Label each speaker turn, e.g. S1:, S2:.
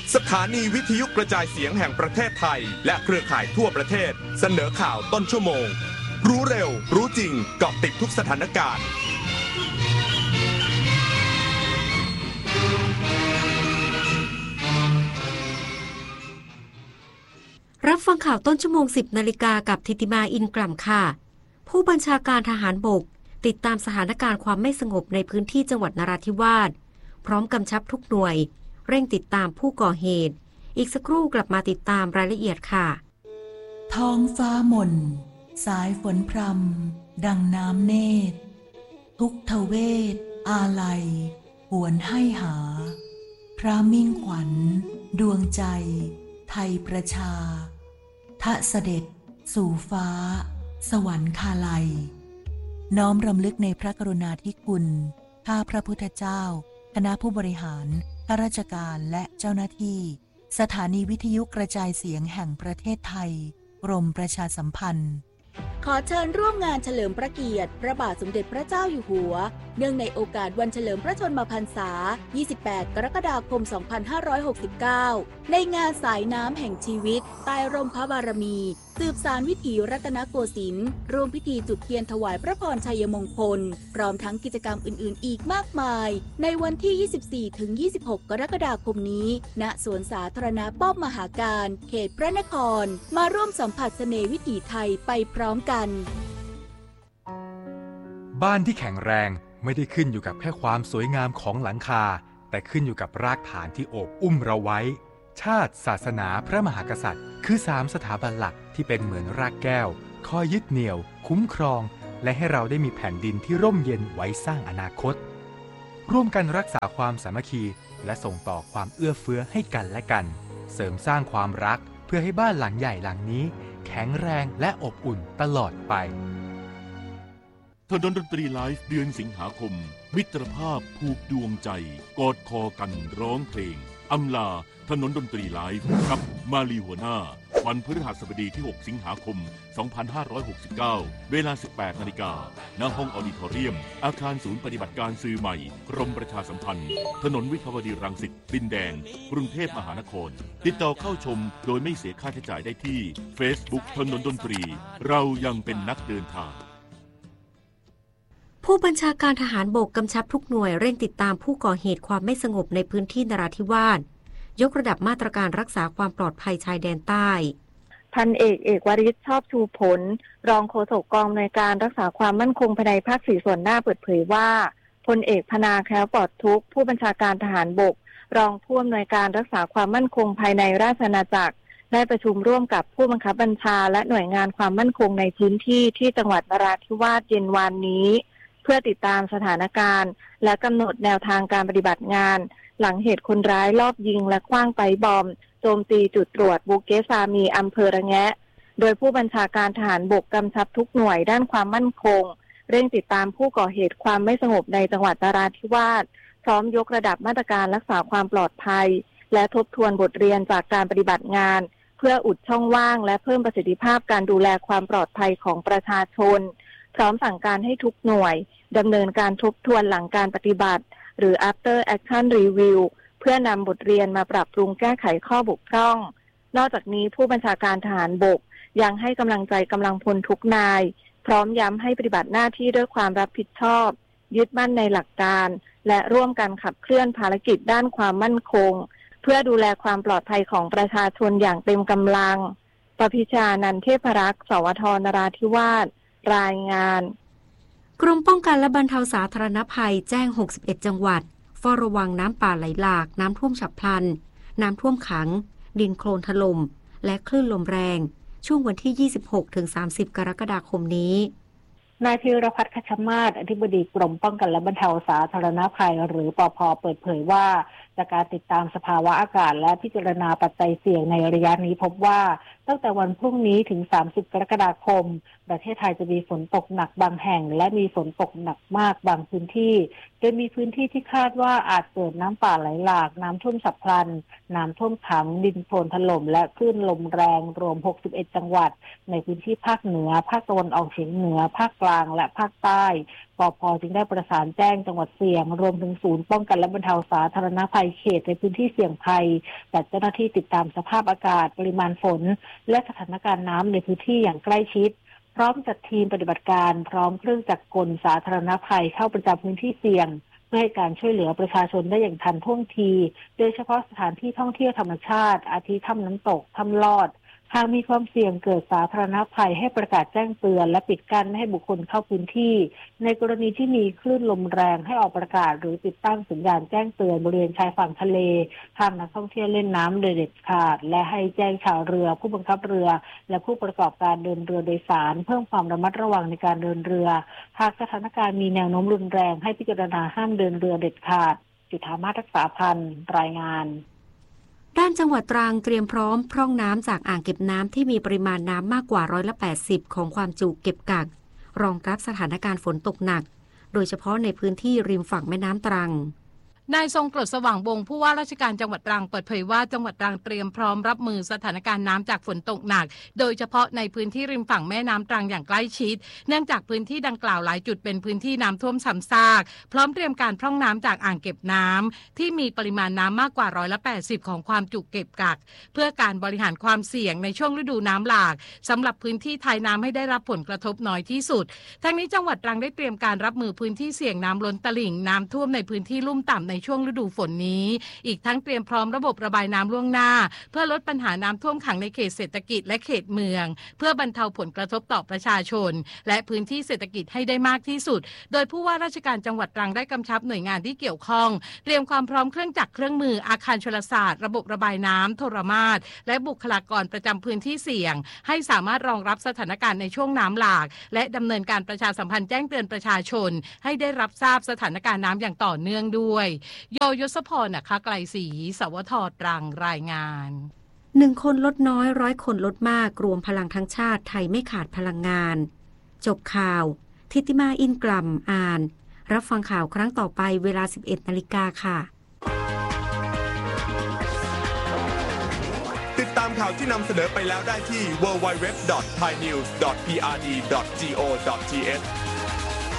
S1: สถานีวิทยุกระจายเสียงแห่งประเทศไทยและเครือข่ายทั่วประเทศเสนอข่าวต้นชั่วโมงรู้เร็วรู้จริงเกาะติดทุกสถานการณ์
S2: รับฟังข่าวต้นชั่วโมง 10 นาฬิกากับธิติมาอินกล่ำค่ะผู้บัญชาการทหารบกติดตามสถานการณ์ความไม่สงบในพื้นที่จังหวัดนราธิวาสพร้อมกำชับทุกหน่วยเร่งติดตามผู้ก่อเหตุอีกสักครู่กลับมาติดตามรายละเอียดค่ะ
S3: ท้องฟ้าหม่นสายฝนพรำดังน้ำเนตรทุกทเวทอาลัยหวนให้หาพระมิ่งขวัญดวงใจไทยประชาทะเสด็จสู่ฟ้าสวรรคาลัยน้อมรำลึกในพระกรุณาธิคุณข้าพระพุทธเจ้าคณะผู้บริหารข้าราชการและเจ้าหน้าที่สถานีวิทยุกระจายเสียงแห่งประเทศไทยกรมประชาสัมพันธ์
S4: ขอเชิญร่วมงานเฉลิมพระเกียรติพระบาทสมเด็จพระเจ้าอยู่หัวเนื่องในโอกาสวันเฉลิมพระชนมพรรษา 28 กรกฎาคม 2569 ในงานสายน้ำแห่งชีวิตใต้ร่มพระบารมีสืบสานวิถีรัตนโกสินทร์ร่วมพิธีจุดเทียนถวายพระพรชัยมงคลพร้อมทั้งกิจกรรมอื่นๆอีกมากมายในวันที่ 24-26 กรกฎาคมนี้ณสวนสาธารณะป้อมมหาการเขตพระนครมาร่วมสัมผัสเสน่ห์วิถีไทยไปพร้อมกัน
S5: บ้านที่แข็งแรงไม่ได้ขึ้นอยู่กับแค่ความสวยงามของหลังคาแต่ขึ้นอยู่กับรากฐานที่โอบอุ้มเราไว้ชาติศาสนาพระมหากษัตริย์คือ3สถาบันหลักที่เป็นเหมือนรากแก้วคอยยึดเหนี่ยวคุ้มครองและให้เราได้มีแผ่นดินที่ร่มเย็นไว้สร้างอนาคตร่วมกันรักษาความสามัคคีและส่งต่อความเอื้อเฟื้อให้กันและกันเสริมสร้างความรักเพื่อให้บ้านหลังใหญ่หลังนี้แข็งแรงและอบอุ่นตลอดไป
S6: ถนนดนตรีไลฟ์เดือนสิงหาคมมิตรภาพผูกดวงใจกอดคอกันร้องเพลงอำลาถนนดนตรีไลฟ์กับมาลีหัวหน้าวันพฤหัสบดีที่ 6 สิงหาคม 2569 เวลา 18 นาฬิกาณห้องออดิทอเรียมอาคารศูนย์ปฏิบัติการสื่อใหม่กรมประชาสัมพันธ์ถนนวิภาวดีรังสิตดินแดงกรุงเทพมหานครติดต่อเข้าชมโดยไม่เสียค่าใช้จ่ายได้ที่ Facebook ถนนดนตรีเรายังเป็นนักเดินทาง
S2: ผู้บัญชาการทหารบกกำชับทุกหน่วยเร่งติดตามผู้ก่อเหตุความไม่สงบในพื้นที่นราธิวาสยกระดับมาตรการรักษาความปลอดภัยชายแดนใต้
S7: พันเอกวริศชอบชูผลรองโฆษกกองอำนวยการรักษาความมั่นคงภายในภาค4ส่วนหน้าเปิดเผยว่าพลเอกพนาแคล้วปลอดทุกข์ผู้บัญชาการทหารบกรองผู้อำนวยการรักษาความมั่นคงภายในราชอาณาจักรได้ประชุมร่วมกับผู้บังคับบัญชาและหน่วยงานความมั่นคงในพื้นที่ที่จังหวัดนราธิวาสเย็นวานนี้เพื่อติดตามสถานการณ์และกำหนดแนวทางการปฏิบัติงานหลังเหตุคนร้ายลอบยิงและขว้างไปบอมโจมตีจุดตรวจบูเกซามีอำเภอระแงะโดยผู้บัญชาการทหารบกกำชับทุกหน่วยด้านความมั่นคงเร่งติดตามผู้ก่อเหตุความไม่สงบในจังหวัดนราธิวาสพร้อมยกระดับมาตรการรักษาความปลอดภัยและทบทวนบทเรียนจากการปฏิบัติงานเพื่ออุดช่องว่างและเพิ่มประสิทธิภาพการดูแลความปลอดภัยของประชาชนพร้อมสั่งการให้ทุกหน่วยดำเนินการทบทวนหลังการปฏิบัติหรือ after action review เพื่อนำบทเรียนมาปรับปรุงแก้ไขข้อบกพร่องนอกจากนี้ผู้บัญชาการทหารบกยังให้กำลังใจกำลังพลทุกนายพร้อมย้ำให้ปฏิบัติหน้าที่ด้วยความรับผิดชอบยึดมั่นในหลักการและร่วมกันขับเคลื่อนภารกิจด้านความมั่นคงเพื่อดูแลความปลอดภัยของประชาชนอย่างเต็มกำลังปพิชานันท์เทพรักษ์สวทนราธิวาสรายงาน
S2: กรมป้องกันและบรรเทาสาธารณภัยแจ้ง61จังหวัดเฝ้าระวังน้ำป่าไหลหลากน้ำท่วมฉับพลันน้ำท่วมขังดินโคลนถล่มและคลื่นลมแรงช่วงวันที่ 26-30 กรกฎาคมนี้
S8: นายธีรพัฒน์ คัชมาศอธิบดีกรมป้องกันและบรรเทาสาธารณภัยหรือปภ.เปิดเผยว่าจากการติดตามสภาวะอากาศและพิจารณาปัจจัยเสี่ยงในระยะนี้พบว่าตั้งแต่วันพรุ่งนี้ถึง30 กรกฎาคมประเทศไทยจะมีฝนตกหนักบางแห่งและมีฝนตกหนักมากบางพื้นที่โดยมีพื้นที่ที่คาดว่าอาจเกิดน้ำป่าไหลหลากน้ำท่วมฉับพลันน้ำท่วมขังดินโคลนถล่มและคลื่นลมแรงรวม61จังหวัดในพื้นที่ภาคเหนือภาคตะวันออกเฉียงเหนือภาคกลางและภาคใต้ปภ.จึงได้ประสานแจ้งจังหวัดเสี่ยงรวมถึงศูนย์ป้องกันและบรรเทาสาธารณภัยเขตในพื้นที่เสี่ยงภัยจัดเจ้าหน้าที่ติดตามสภาพอากาศปริมาณฝนและสถานการณ์น้ำในพื้นที่อย่างใกล้ชิดพร้อมจัดทีมปฏิบัติการพร้อมเครื่องจักรกลสาธารณภัยเข้าประจำพื้นที่เสี่ยงเพื่อให้การช่วยเหลือประชาชนได้อย่างทันท่วงทีโดยเฉพาะสถานที่ท่องเที่ยวธรรมชาติอาทิถ้ำน้ำตกถ้ำลอดหากมีความเสี่ยงเกิดสาธารณภัยให้ประกาศแจ้งเตือนและปิดกั้นไม่ให้บุคคลเข้าพื้นที่ในกรณีที่มีคลื่นลมแรงให้ออกประกาศหรือติดตั้งสัญญาณแจ้งเตือนบริเวณชายฝั่งทะเลห้ามนักท่องเที่ยวเล่นน้ำโดยเด็ดขาดและให้แจ้งชาวเรือผู้บังคับเรือและผู้ประกอบการเดินเรือโดยสารเพิ่มความระมัดระวังในการเดินเรือหากสถานการณ์มีแนวโน้มรุนแรงให้พิจารณาห้ามเดินเรือเด็ดขาดจุฑามาศรักษาพันธ์รายงาน
S2: ด้านจังหวัดตรังเตรียมพร้อมพร่องน้ำจากอ่างเก็บน้ำที่มีปริมาณน้ำมากกว่า80%ของความจุเก็บกักรองรับสถานการณ์ฝนตกหนักโดยเฉพาะในพื้นที่ริมฝั่งแม่น้ำตรัง
S9: นายทรงกรดสว่างวงศ์ผู้ว่าราชการจังหวัดตรังเปิดเผยว่าจังหวัดตรังเตรียมพร้อมรับมือสถานการณ์น้ำจากฝนตกหนักโดยเฉพาะในพื้นที่ริมฝั่งแม่น้ำตรังอย่างใกล้ชิดเนื่องจากพื้นที่ดังกล่าวหลายจุดเป็นพื้นที่น้ำท่วมซ้ำซากพร้อมเตรียมการพร่องน้ำจากอ่างเก็บน้ำที่มีปริมาณน้ำมากกว่า80%ของความจุเก็บกักเพื่อการบริหารความเสี่ยงในช่วงฤดูน้ำหลากสำหรับพื้นที่ท้ายน้ำให้ได้รับผลกระทบน้อยที่สุดทั้งนี้จังหวัดตรังได้เตรียมการรับมือพื้นที่เสี่ยงน้ำล้นตลิ่งน้ำท่วมในพื้นที่ลุ่มต่ำในช่วงฤดูฝนนี้อีกทั้งเตรียมพร้อมระบบระบายน้ำล่วงหน้าเพื่อลดปัญหาน้ำท่วมขังในเขตเศรษฐกิจและเขตเมืองเพื่อบรรเทาผลกระทบต่อประชาชนและพื้นที่เศรษฐกิจให้ได้มากที่สุดโดยผู้ว่าราชการจังหวัดตรังได้กำชับหน่วยงานที่เกี่ยวข้องเตรียมความพร้อมเครื่องจักรเครื่องมืออาคารชลศาสตร์ระบบระบายน้ำโทรมาศและบุคลากรประจำพื้นที่เสี่ยงให้สามารถรองรับสถานการณ์ในช่วงน้ำหลากและดำเนินการประชาสัมพันธ์แจ้งเตือนประชาชนให้ได้รับทราบสถานการณ์น้ำอย่างต่อเนื่องด้วยโยยศพรไกลศรีสวทตรังรายงาน
S2: 1 คนลดน้อย100 คนลดมากรวมพลังทั้งชาติไทยไม่ขาดพลังงานจบข่าวทิติมาอินกล่ำอ่านรับฟังข่าวครั้งต่อไปเวลา 11:00 น.ค่ะ
S1: ติดตามข่าวที่นำเสนอไปแล้วได้ที่ www.thainews.prd.go.th